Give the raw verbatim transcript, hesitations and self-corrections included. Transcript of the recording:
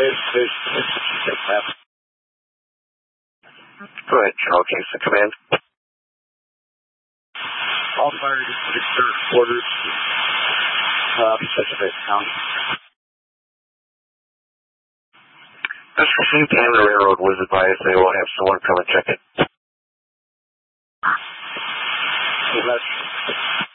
Go ahead, Charles Kingston, command. All fire district third quarters. Uh, Pacific County. This received and the railroad was advised they will have someone come and check it. Well, that's